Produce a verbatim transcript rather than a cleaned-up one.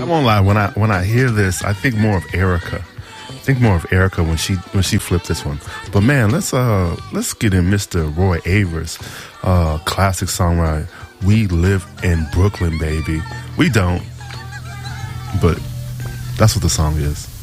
won't lie. When I when I hear this, I think more of Erica. I think more of Erica when she when she flipped this one. But man, let's uh let's get in Mister Roy Ayers, uh, classic songwriter. We live in Brooklyn, baby. We don't, but that's what the song is.